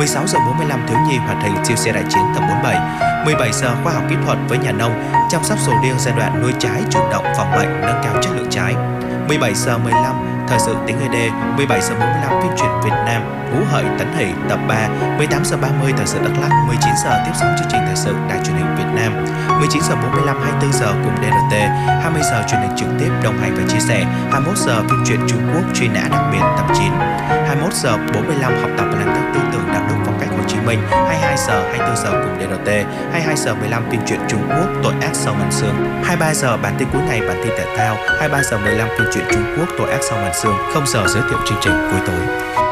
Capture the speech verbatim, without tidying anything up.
mười sáu giờ bốn mươi lăm thiếu nhi hoạt hình siêu xe đại chiến tập bốn mươi bảy. mười bảy giờ khoa học kỹ thuật với nhà nông chăm sóc sầu riêng giai đoạn nuôi trái chủ động phòng bệnh nâng cao chất lượng trái. mười bảy giờ mười lăm thời sự tiếng Ê Đê. mười bảy giờ bốn mươi lăm phim truyện Việt Nam Ngũ Hợi Tấn Hỷ tập ba. mười tám giờ ba mươi thời sự Đắk Lắk. mười chín giờ tiếp sóng chương trình thời sự Đài Truyền hình Việt Nam. mười chín giờ bốn mươi lăm hai mươi tư giờ cùng đê rờ tê. hai mươi giờ truyền hình trực tiếp đồng hành và chia sẻ. hai mươi mốt giờ phim truyện Trung Quốc Truy nã đặc biệt tập chín. hai mươi mốt giờ bốn mươi lăm học tập và làm theo tư tưởng đạo đức phong cách Hồ Chí Minh. hai mươi hai giờ hai mươi tư giờ cùng đê rờ tê. hai mươi hai giờ mười lăm phim truyện Trung Quốc Tội ác sau màn sương. hai mươi ba giờ bản tin cuối ngày bản tin thể thao. hai mươi ba giờ mười lăm phim truyện Trung Quốc Tội ác sau màn sương. Không giờ giới thiệu chương trình cuối tối.